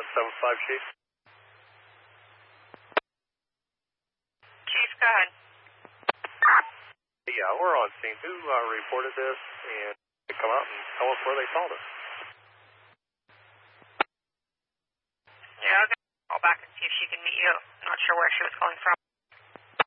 175, Chief. Chief, go ahead. Yeah, we're on scene. Who reported this and come out and tell us where they saw this? Yeah, I'll call back and see if she can meet you. I'm not sure where she was calling from.